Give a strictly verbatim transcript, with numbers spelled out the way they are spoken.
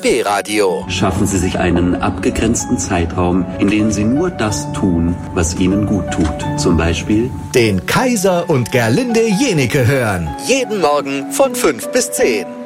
Radio. Schaffen Sie sich einen abgegrenzten Zeitraum, in dem Sie nur das tun, was Ihnen gut tut. Zum Beispiel den Kaiser und Gerlinde Jenike hören. Jeden Morgen von fünf bis zehn.